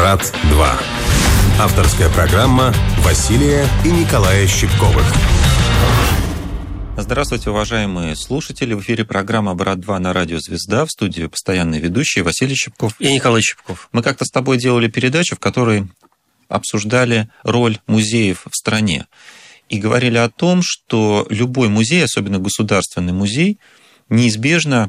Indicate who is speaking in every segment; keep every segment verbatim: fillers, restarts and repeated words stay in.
Speaker 1: «Брат два». Авторская программа Василия и Николая Щипковых.
Speaker 2: Здравствуйте, уважаемые слушатели. В эфире программа «Брат два» на радио «Звезда». В студии постоянные ведущие Василий Щипков
Speaker 3: и Николай Щипков.
Speaker 2: Мы как-то с тобой делали передачу, в которой обсуждали роль музеев в стране. И говорили о том, что любой музей, особенно государственный музей, неизбежно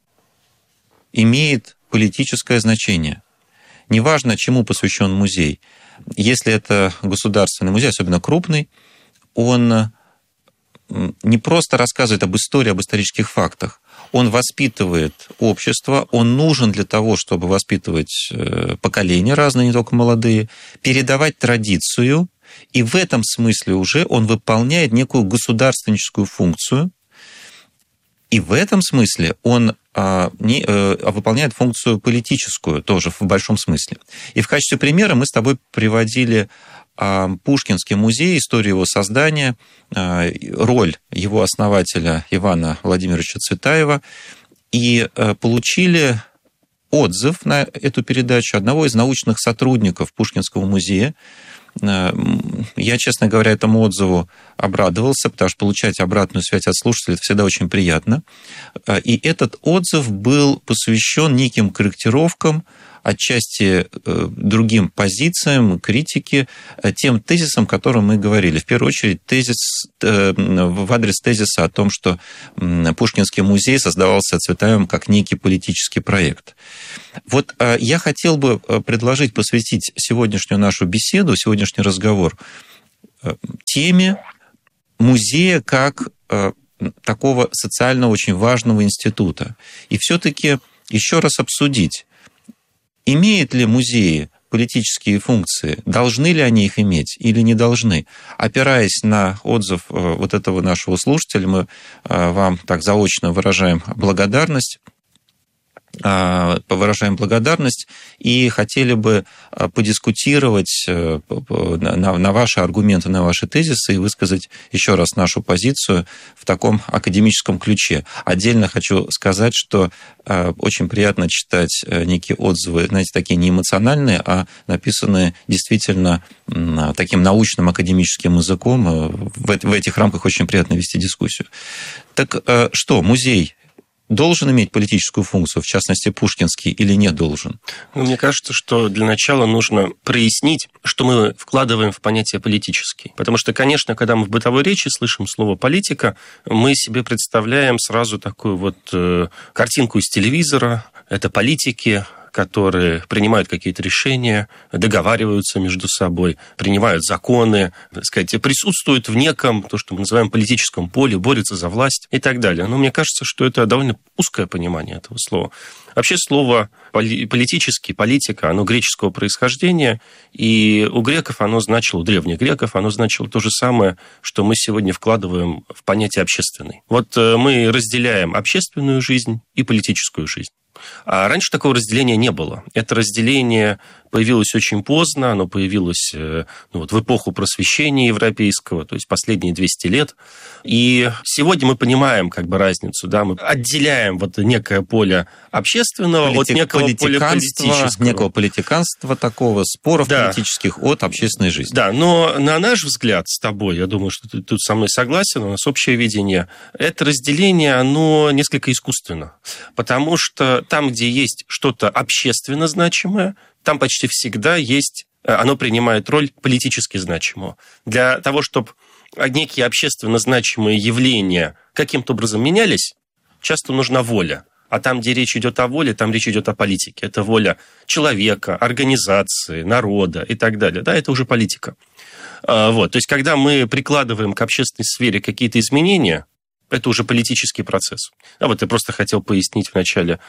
Speaker 2: имеет политическое значение. Неважно, чему посвящен музей. Если это государственный музей, особенно крупный, он не просто рассказывает об истории, об исторических фактах. Он воспитывает общество, он нужен для того, чтобы воспитывать поколения разные, не только молодые, передавать традицию, и в этом смысле уже он выполняет некую государственническую функцию, и в этом смысле он а, не, а, выполняет функцию политическую, тоже в большом смысле. И в качестве примера мы с тобой приводили а, Пушкинский музей, историю его создания, а, роль его основателя Ивана Владимировича Цветаева, и а, получили отзыв на эту передачу одного из научных сотрудников Пушкинского музея. Я, честно говоря, этому отзыву обрадовался, потому что получать обратную связь от слушателей – это всегда очень приятно. И этот отзыв был посвящен неким корректировкам, отчасти другим позициям, критике, тем тезисам, о которых мы говорили. В первую очередь, тезис, в адрес тезиса о том, что Пушкинский музей создавался Цветаевым как некий политический проект. Вот я хотел бы предложить посвятить сегодняшнюю нашу беседу, сегодняшний разговор теме музея как такого социально очень важного института. И все-таки еще раз обсудить, имеют ли музеи политические функции, должны ли они их иметь или не должны. Опираясь на отзыв вот этого нашего слушателя, мы вам так заочно выражаем благодарность, выражаем благодарность и хотели бы подискутировать на ваши аргументы, на ваши тезисы и высказать еще раз нашу позицию в таком академическом ключе. Отдельно хочу сказать, что очень приятно читать некие отзывы, знаете, такие не эмоциональные, а написанные действительно таким научным академическим языком. В этих рамках очень приятно вести дискуссию. Так что, музей должен иметь политическую функцию, в частности, Пушкинский, или не должен?
Speaker 3: Мне кажется, что для начала нужно прояснить, что мы вкладываем в понятие «политический». Потому что, конечно, когда мы в бытовой речи слышим слово «политика», мы себе представляем сразу такую вот э, картинку из телевизора. Это политики, которые принимают какие-то решения, договариваются между собой, принимают законы, так сказать, присутствуют в неком, то, что мы называем политическом поле, борются за власть и так далее. Но мне кажется, что это довольно узкое понимание этого слова. Вообще слово политический, политика, оно греческого происхождения, и у греков оно значило, у древних греков оно значило то же самое, что мы сегодня вкладываем в понятие общественный. Вот мы разделяем общественную жизнь и политическую жизнь. А раньше такого разделения не было. Это разделение появилось очень поздно, оно появилось ну, вот, в эпоху просвещения европейского, то есть последние двести лет. И сегодня мы понимаем как бы разницу, да, мы отделяем вот некое поле общественного
Speaker 2: Политик,
Speaker 3: от некого поля политического.
Speaker 2: Некого политиканства такого, споров да. политических от общественной жизни.
Speaker 3: Да, но на наш взгляд с тобой, я думаю, что ты тут со мной согласен, у нас общее видение, это разделение, оно несколько искусственно, потому что там, где есть что-то общественно значимое, там почти всегда есть, оно принимает роль политически значимого. Для того, чтобы некие общественно значимые явления каким-то образом менялись, часто нужна воля. А там, где речь идет о воле, там речь идет о политике. Это воля человека, организации, народа и так далее. Да, это уже политика. Вот. То есть, когда мы прикладываем к общественной сфере какие-то изменения, это уже политический процесс. А вот я просто хотел пояснить вначале,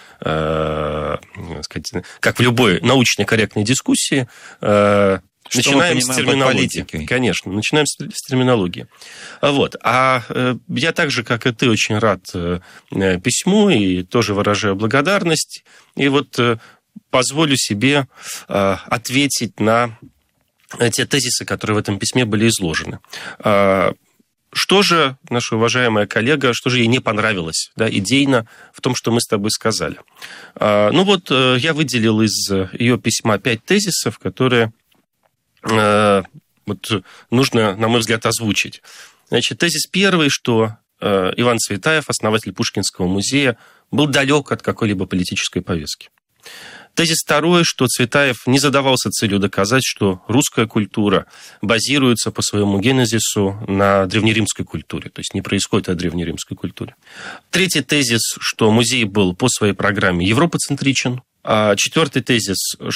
Speaker 3: э, сказать, как в любой научной корректной дискуссии, э, начинаем с терминологии. Конечно, начинаем с, с терминологии. Вот. А э, я так же, как и ты, очень рад э, письму и тоже выражаю благодарность. И вот э, позволю себе э, ответить на те тезисы, которые в этом письме были изложены. Э, Что же, наша уважаемая коллега, что же ей не понравилось, да, идейно в том, что мы с тобой сказали? Ну вот, я выделил из ее письма пять тезисов, которые вот, нужно, на мой взгляд, озвучить. Значит, тезис первый, что Иван Цветаев, основатель Пушкинского музея, был далек от какой-либо политической повестки. Тезис второй, что Цветаев не задавался целью доказать, что русская культура базируется по своему генезису на древнеримской культуре, то есть не происходит от древнеримской культуры. Третий тезис, что музей был по своей программе европоцентричен. А четвертый тезис,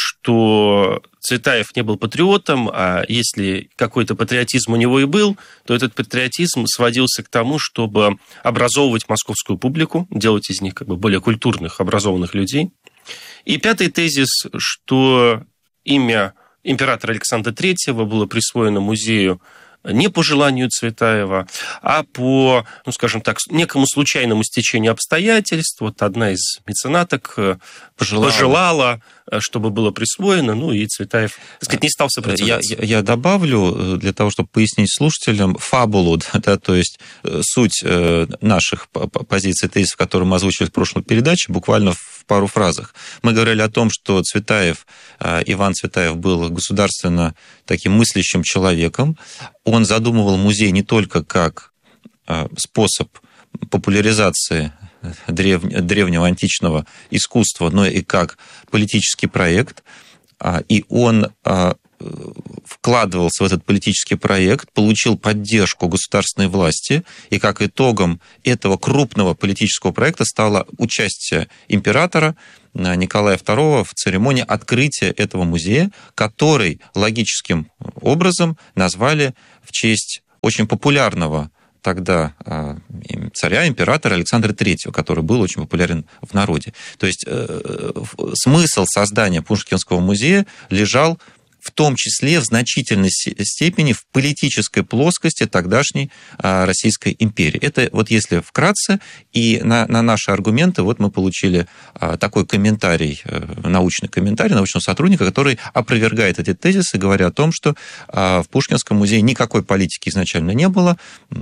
Speaker 3: что Цветаев не был патриотом, а если какой-то патриотизм у него и был, то этот патриотизм сводился к тому, чтобы образовывать московскую публику, делать из них как бы более культурных, образованных людей. И пятый тезис, что имя императора Александра Третьего было присвоено музею не по желанию Цветаева, а по, ну, скажем так, некому случайному стечению обстоятельств. Вот одна из меценаток пожелала, пожелала чтобы было присвоено, ну и Цветаев, так сказать, не стал сопротивляться.
Speaker 2: Я, я добавлю, для того, чтобы пояснить слушателям, фабулу, да, то есть суть наших позиций, тезисов, которые мы озвучили в прошлой передаче, буквально в пару фразах. Мы говорили о том, что Цветаев, Иван Цветаев был государственно таким мыслящим человеком. Он задумывал музей не только как способ популяризации древ... древнего античного искусства, но и как политический проект. И он вкладывался в этот политический проект, получил поддержку государственной власти, и как итогом этого крупного политического проекта стало участие императора Николая второго в церемонии открытия этого музея, который логическим образом назвали в честь очень популярного тогда царя, императора Александра Третьего, который был очень популярен в народе. То есть смысл создания Пушкинского музея лежал в том числе в значительной степени в политической плоскости тогдашней Российской империи. Это вот если вкратце, и на, на наши аргументы вот мы получили такой комментарий, научный комментарий научного сотрудника, который опровергает эти тезисы, говоря о том, что в Пушкинском музее никакой политики изначально не было,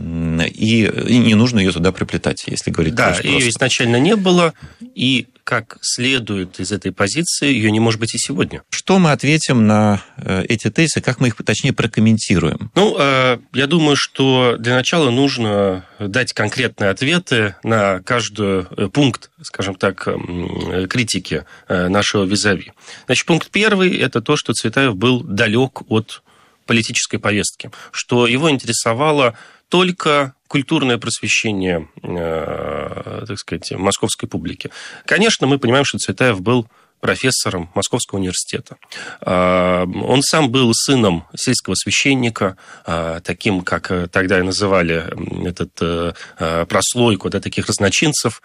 Speaker 2: и, и не нужно ее туда приплетать, если говорить
Speaker 3: да,
Speaker 2: просто.
Speaker 3: Да, ее изначально не было, и как следует из этой позиции, ее не может быть и сегодня.
Speaker 2: Что мы ответим на эти тезисы, как мы их, точнее, прокомментируем?
Speaker 3: Ну, я думаю, что для начала нужно дать конкретные ответы на каждый пункт, скажем так, критики нашего визави. Значит, пункт первый – это то, что Цветаев был далек от политической повестки, что его интересовало только культурное просвещение, э, так сказать, московской публики. Конечно, мы понимаем, что Цветаев был профессором Московского университета. Он сам был сыном сельского священника, таким, как тогда и называли этот прослойку, да, таких разночинцев,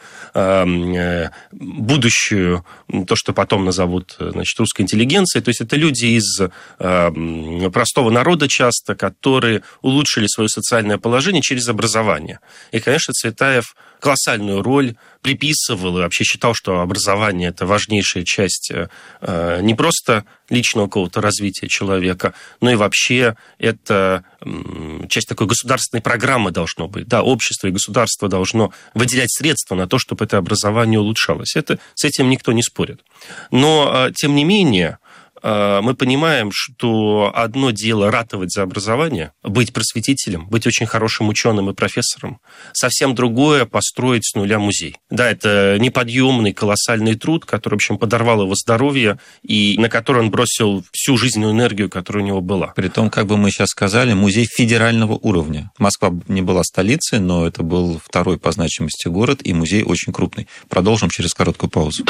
Speaker 3: будущую, то, что потом назовут, значит, русской интеллигенцией. То есть это люди из простого народа часто, которые улучшили свое социальное положение через образование. И, конечно, Цветаев колоссальную роль приписывал и вообще считал, что образование – это важнейшая часть э, не просто личного какого-то развития человека, но и вообще это э, часть такой государственной программы должно быть. Да, общество и государство должно выделять средства на то, чтобы это образование улучшалось. Это, с этим никто не спорит. Но, э, тем не менее, мы понимаем, что одно дело ратовать за образование, быть просветителем, быть очень хорошим ученым и профессором, совсем другое построить с нуля музей. Да, это неподъемный, колоссальный труд, который, в общем, подорвал его здоровье и на который он бросил всю жизненную энергию, которая у него была.
Speaker 2: Притом, как бы мы сейчас сказали, музей федерального уровня. Москва не была столицей, но это был второй по значимости город, и музей очень крупный. Продолжим через короткую паузу.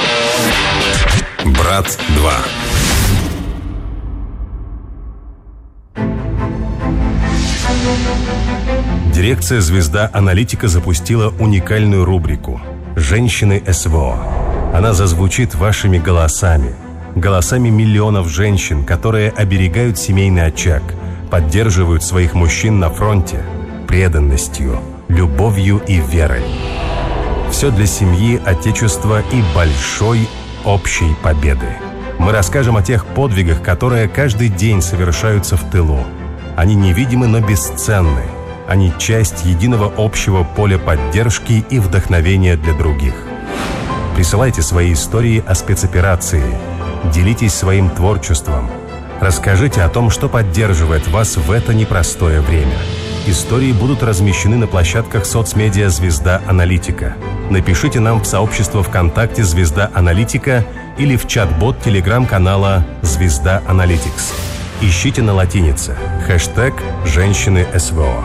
Speaker 1: Брат два.
Speaker 4: Дирекция «Звезда Аналитика» запустила уникальную рубрику «Женщины СВО». Она зазвучит вашими голосами, голосами миллионов женщин, которые оберегают семейный очаг, поддерживают своих мужчин на фронте преданностью, любовью и верой. Все для семьи, отечества и большой общей победы. Мы расскажем о тех подвигах, которые каждый день совершаются в тылу. Они невидимы, но бесценны. Они часть единого общего поля поддержки и вдохновения для других. Присылайте свои истории о спецоперации. Делитесь своим творчеством. Расскажите о том, что поддерживает вас в это непростое время. Истории будут размещены на площадках соцмедиа «Звезда Аналитика». Напишите нам в сообщество ВКонтакте «Звезда Аналитика» или в чат-бот телеграм-канала «Звезда Аналитикс». Ищите на латинице хэштег «Женщины СВО».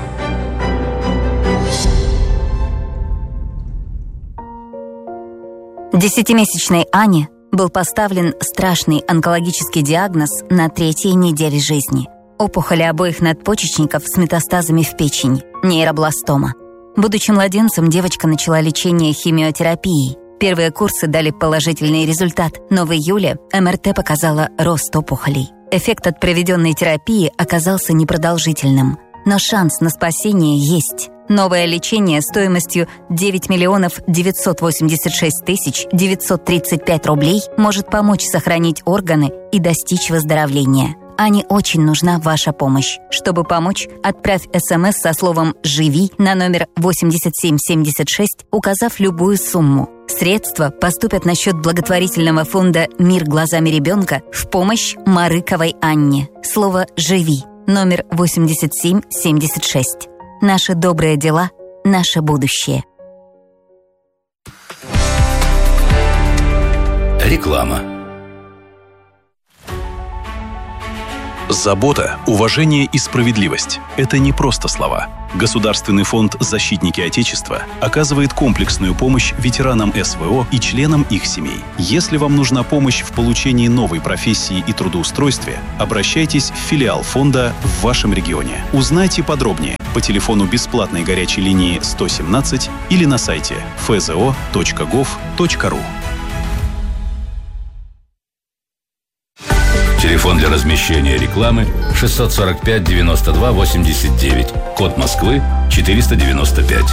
Speaker 5: Десятимесячной Ане был поставлен страшный онкологический диагноз на третьей неделе жизни. Опухоли обоих надпочечников с метастазами в печень, нейробластома. Будучи младенцем, девочка начала лечение химиотерапией. Первые курсы дали положительный результат, но в июле эм эр тэ показала рост опухолей. Эффект от проведенной терапии оказался непродолжительным. Но шанс на спасение есть. Новое лечение стоимостью девять миллионов девятьсот восемьдесят шесть тысяч девятьсот тридцать пять рублей может помочь сохранить органы и достичь выздоровления. Ане очень нужна ваша помощь. Чтобы помочь, отправь СМС со словом «Живи» на номер восемьдесят семь семьдесят шесть, указав любую сумму. Средства поступят на счет благотворительного фонда «Мир глазами ребенка» в помощь Марыковой Анне. Слово «Живи» номер восемьдесят семь семьдесят шесть. Наши добрые дела – наше будущее.
Speaker 6: Реклама. Забота, уважение и справедливость – это не просто слова. Государственный фонд «Защитники Отечества» оказывает комплексную помощь ветеранам СВО и членам их семей. Если вам нужна помощь в получении новой профессии и трудоустройстве, обращайтесь в филиал фонда в вашем регионе. Узнайте подробнее по телефону бесплатной горячей линии сто семнадцать или на сайте эф зэ о точка гов точка ру.
Speaker 7: Телефон для размещения рекламы шестьсот сорок пять девяносто два восемьдесят девять. Код Москвы четыреста девяносто пять.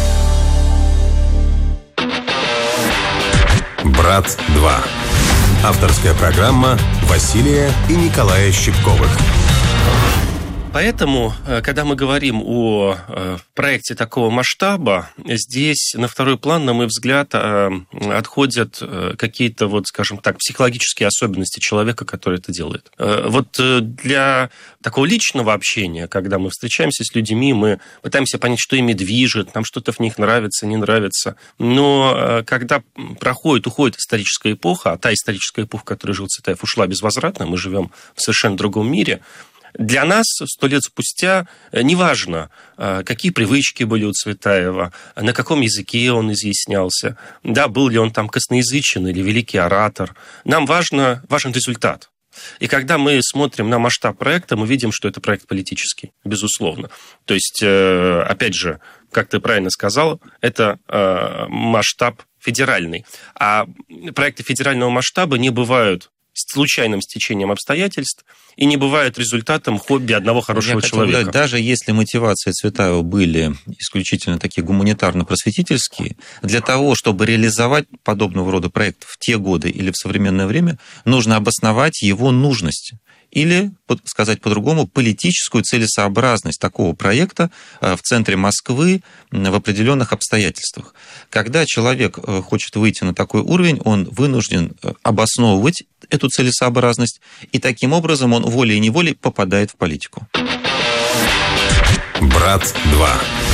Speaker 1: «Брат два». Авторская программа Василия и Николая Щипковых.
Speaker 3: Поэтому, когда мы говорим о проекте такого масштаба, здесь на второй план, на мой взгляд, отходят какие-то, вот, скажем так, психологические особенности человека, который это делает. Вот для такого личного общения, когда мы встречаемся с людьми, мы пытаемся понять, что ими движет, нам что-то в них нравится, не нравится. Но когда проходит, уходит историческая эпоха, а та историческая эпоха, в которой жил Цветаев, ушла безвозвратно, мы живем в совершенно другом мире. Для нас сто лет спустя неважно, какие привычки были у Цветаева, на каком языке он изъяснялся, да, был ли он там косноязычен или великий оратор. Нам важно, важен результат. И когда мы смотрим на масштаб проекта, мы видим, что это проект политический, безусловно. То есть, опять же, как ты правильно сказал, это масштаб федеральный. А проекты федерального масштаба не бывают случайным стечением обстоятельств и не бывает результатом хобби одного хорошего
Speaker 2: Я
Speaker 3: человека.
Speaker 2: Сказать, даже если мотивации Цветаева были исключительно такие гуманитарно-просветительские, для того, чтобы реализовать подобного рода проект в те годы или в современное время, нужно обосновать его нужность. Или, сказать по-другому, политическую целесообразность такого проекта в центре Москвы в определенных обстоятельствах. Когда человек хочет выйти на такой уровень, он вынужден обосновывать эту целесообразность, и таким образом он волей-неволей попадает в политику.
Speaker 1: «Брат два».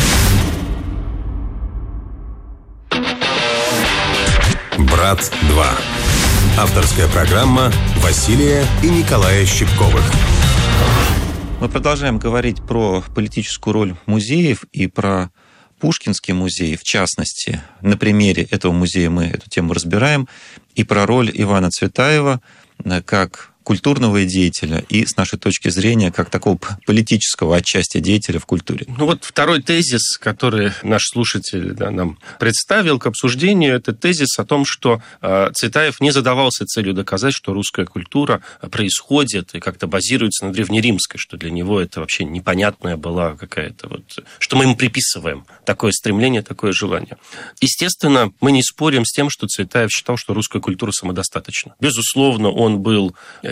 Speaker 1: «Брат два». Авторская программа Василия и Николая Щипковых.
Speaker 2: Мы продолжаем говорить про политическую роль музеев и про Пушкинский музей, в частности. На примере этого музея мы эту тему разбираем. И про роль Ивана Цветаева как культурного деятеля и, с нашей точки зрения, как такого политического отчасти деятеля в культуре.
Speaker 3: Ну вот второй тезис, который наш слушатель да, нам представил к обсуждению, это тезис о том, что э, Цветаев не задавался целью доказать, что русская культура происходит и как-то базируется на древнеримской, что для него это вообще непонятная была какая-то вот... что мы ему приписываем такое стремление, такое желание. Естественно, мы не спорим с тем, что Цветаев считал, что русская культура самодостаточна. Безусловно, он был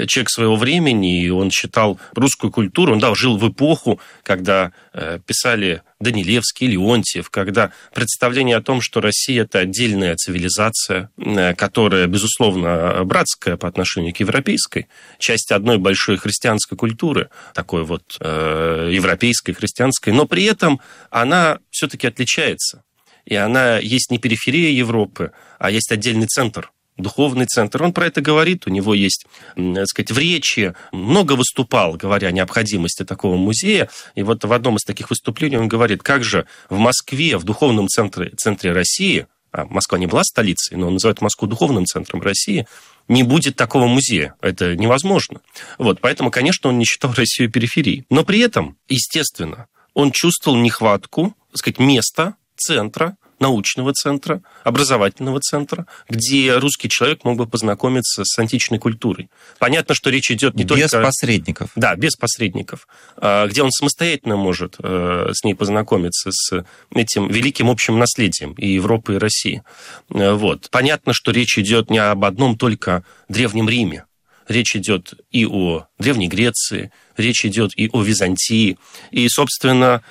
Speaker 3: человек своего времени, и он читал русскую культуру, он, да, жил в эпоху, когда писали Данилевский, Леонтьев, когда представление о том, что Россия – это отдельная цивилизация, которая, безусловно, братская по отношению к европейской, часть одной большой христианской культуры, такой вот э, европейской, христианской, но при этом она все-таки отличается. И она есть не периферия Европы, а есть отдельный центр, духовный центр. Он про это говорит, у него есть, так сказать, в речи, много выступал, говоря о необходимости такого музея. И вот в одном из таких выступлений он говорит, как же в Москве, в духовном центре, центре России, а Москва не была столицей, но он называет Москву духовным центром России, не будет такого музея. Это невозможно. Вот, поэтому, конечно, он не считал Россию периферией. Но при этом, естественно, он чувствовал нехватку, так сказать, места, центра, научного центра, образовательного центра, где русский человек мог бы познакомиться с античной культурой. Понятно, что речь идет не
Speaker 2: без
Speaker 3: только...
Speaker 2: Без посредников.
Speaker 3: Да, без посредников. Где он самостоятельно может с ней познакомиться, с этим великим общим наследием и Европы, и России. Вот. Понятно, что речь идет не об одном только Древнем Риме. Речь идет и о Древней Греции, речь идет и о Византии. И, собственно,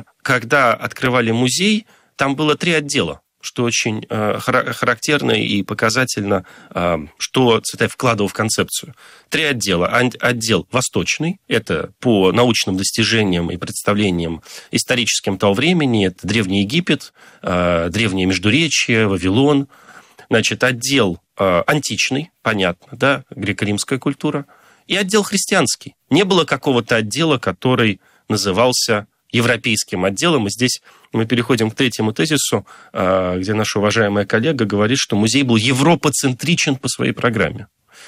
Speaker 3: когда открывали музей, там было три отдела, что очень э, характерно и показательно, э, что Цветаев вкладывал в концепцию. Три отдела. Отдел восточный, это по научным достижениям и представлениям историческим того времени, это Древний Египет, э, Древнее Междуречье, Вавилон. Значит, отдел э, античный, понятно, да, греко-римская культура, и отдел христианский. Не было какого-то отдела, который назывался европейским отделом. И здесь мы переходим к третьему тезису, где наша уважаемая коллега говорит, что музей был европоцентричен по своей программе.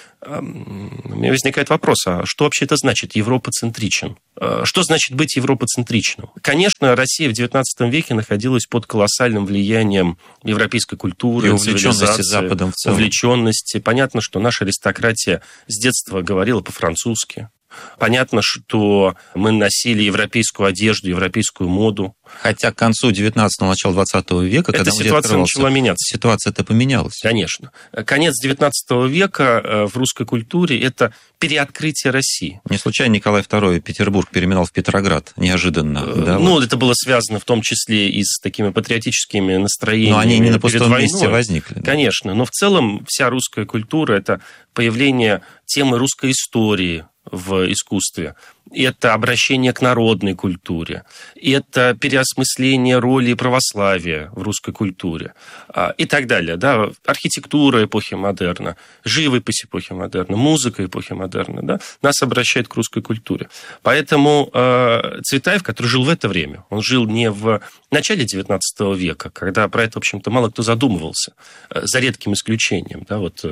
Speaker 3: У меня возникает вопрос, а что вообще это значит европоцентричен? Что значит быть европоцентричным? Конечно, Россия в девятнадцатом веке находилась под колоссальным влиянием европейской культуры,
Speaker 2: и увлеченности Западом в целом.
Speaker 3: Увлеченности. Понятно, что наша аристократия с детства говорила по-французски. Понятно, что мы носили европейскую одежду, европейскую моду.
Speaker 2: Хотя к концу девятнадцатого, началу двадцатого века,
Speaker 3: эта
Speaker 2: когда
Speaker 3: ситуация начала меняться.
Speaker 2: Ситуация-то поменялась.
Speaker 3: Конечно. Конец девятнадцатого века в русской культуре – это переоткрытие России.
Speaker 2: Не случайно Николай второй Петербург переименовал в Петроград. Неожиданно. Да,
Speaker 3: ну,
Speaker 2: вот.
Speaker 3: Это было связано в том числе и с такими патриотическими настроениями.
Speaker 2: Но они не на пустом месте возникли. Да?
Speaker 3: Конечно. Но в целом вся русская культура – это появление темы русской истории в искусстве. Это обращение к народной культуре. Это переосмысление роли православия в русской культуре. И так далее. Да? Архитектура эпохи модерна, живопись эпохи модерна, музыка эпохи модерна. Да? Нас обращает к русской культуре. Поэтому Цветаев, который жил в это время, он жил не в начале девятнадцатого века, когда про это, в общем-то, мало кто задумывался, за редким исключением. Да? Вот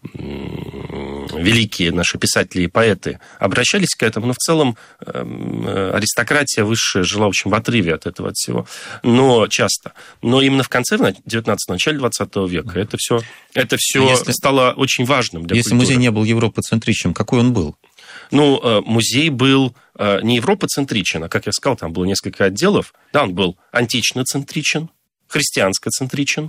Speaker 3: великие наши писатели и поэты обращались к этому, но в целом аристократия высшая жила очень в отрыве от этого от всего, но часто. Но именно в конце девятнадцатого, начале двадцатого века это все, это все если, стало очень важным для
Speaker 2: если
Speaker 3: культуры.
Speaker 2: Музей не был европоцентричным, какой он был?
Speaker 3: Ну, музей был не европоцентричен, а, как я сказал, там было несколько отделов. Да, он был антично-центричен, христианско-центричен,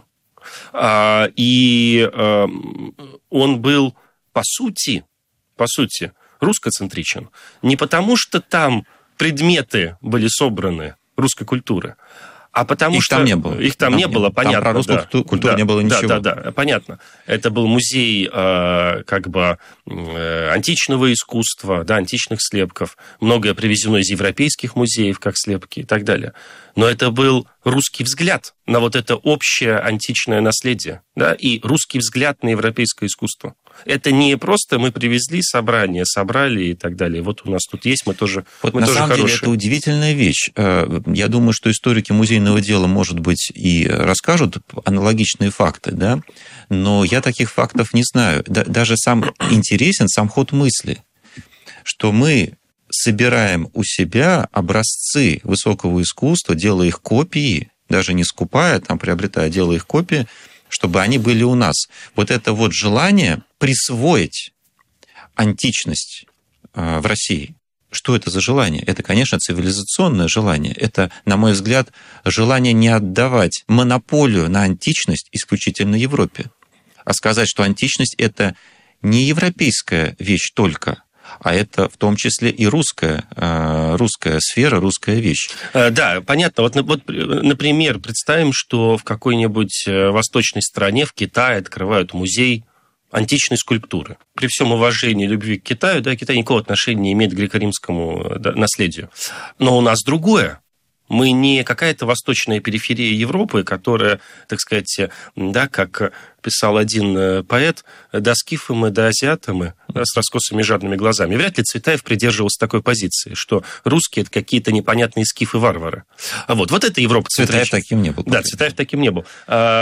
Speaker 3: и он был, по сути, по сути, русско-центричен. Не потому, что там предметы были собраны русской культуры, а потому
Speaker 2: их
Speaker 3: что...
Speaker 2: Там не было.
Speaker 3: Их там, там не было, понятно.
Speaker 2: Там про русскую да. культуру
Speaker 3: да,
Speaker 2: не было ничего.
Speaker 3: Да, да, да, понятно. Это был музей э, как бы э, античного искусства, да, античных слепков. Многое привезено из европейских музеев, как слепки и так далее. Но это был русский взгляд на вот это общее античное наследие, да, и русский взгляд на европейское искусство. Это не просто мы привезли собрание, собрали и так далее. Вот у нас тут есть, мы тоже
Speaker 2: вот
Speaker 3: мы
Speaker 2: на
Speaker 3: тоже
Speaker 2: самом
Speaker 3: хорошие.
Speaker 2: деле это удивительная вещь. Я думаю, что историки музейного дела, может быть, и расскажут аналогичные факты, да, но я таких фактов не знаю. Даже сам интересен сам ход мысли, что мы собираем у себя образцы высокого искусства, делая их копии, даже не скупая, там, приобретая, делая их копии, чтобы они были у нас. Вот это вот желание присвоить античность в России. Что это за желание? Это, конечно, цивилизационное желание. Это, на мой взгляд, желание не отдавать монополию на античность исключительно Европе, а сказать, что античность – это не европейская вещь только, а это в том числе и русская, русская сфера, русская вещь.
Speaker 3: Да, понятно. Вот, вот, например, представим, что в какой-нибудь восточной стране, в Китае, открывают музей античной скульптуры. При всем уважении и любви к Китаю, да, Китай никакого отношения не имеет к греко-римскому, да, наследию. Но у нас другое. Мы не какая-то восточная периферия Европы, которая, так сказать, да, как писал один поэт, да скифы мы, да азиаты мы, да, с раскосыми жадными глазами. И вряд ли Цветаев придерживался такой позиции, что русские – это какие-то непонятные скифы-варвары. А вот, вот это Европа центричная.
Speaker 2: Цветаев таким не был.
Speaker 3: Да, Цветаев таким не был.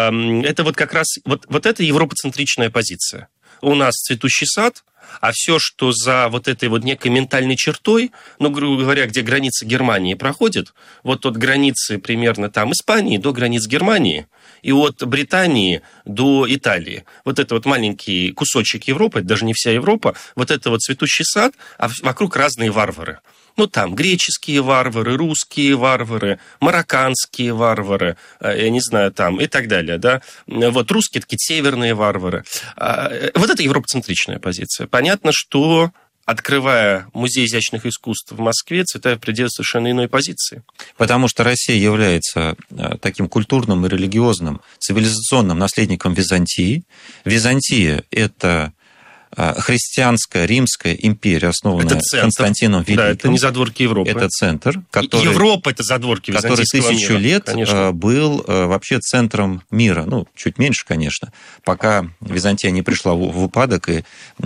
Speaker 3: Это вот как раз, вот, вот это европоцентричная позиция. У нас цветущий сад, а все, что за вот этой вот некой ментальной чертой, ну, грубо говоря, где граница Германии проходит, вот от границы примерно там Испании до границ Германии, и от Британии до Италии. Вот это вот маленький кусочек Европы, это даже не вся Европа, вот это вот цветущий сад, а вокруг разные варвары. Ну, там греческие варвары, русские варвары, марокканские варвары, я не знаю, там, и так далее, да. Вот русские такие северные варвары. Вот это европоцентричная позиция. Понятно, что, открывая Музей изящных искусств в Москве, Цветаев придерживается совершенно иной позиции.
Speaker 2: Потому что Россия является таким культурным и религиозным, цивилизационным наследником Византии. Византия – это христианская Римская империя, основанная Константином Великим.
Speaker 3: Да, это не задворки Европы.
Speaker 2: Это центр, который...
Speaker 3: Европа – это задворки византийского
Speaker 2: который тысячу
Speaker 3: мира,
Speaker 2: лет
Speaker 3: конечно.
Speaker 2: Был вообще центром мира. Ну, чуть меньше, конечно. Пока Византия не пришла в упадок, и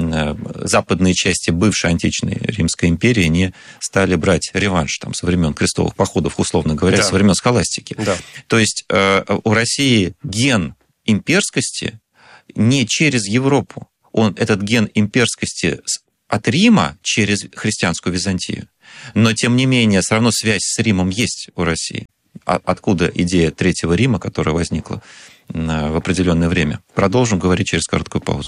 Speaker 2: западные части бывшей античной Римской империи не стали брать реванш там, со времен крестовых походов, условно говоря, да. со времен схоластики. Да. То есть у России ген имперскости не через Европу. Он, этот ген имперскости от Рима через христианскую Византию. Но, тем не менее, все равно связь с Римом есть у России. Откуда идея Третьего Рима, которая возникла в определенное время. Продолжим говорить через короткую паузу.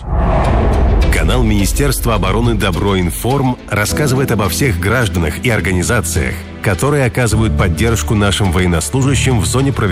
Speaker 4: Канал Министерства обороны Доброинформ рассказывает обо всех гражданах и организациях, которые оказывают поддержку нашим военнослужащим в зоне проведения